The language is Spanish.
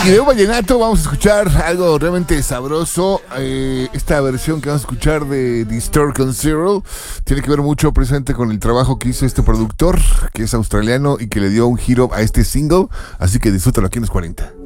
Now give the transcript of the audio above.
Y de vallenato vamos a escuchar algo realmente sabroso. Esta versión que vamos a escuchar de Distortion Zero tiene que ver mucho presente con el trabajo que hizo este productor, que es australiano y que le dio un giro a este single. Así que disfrútalo aquí en los 40.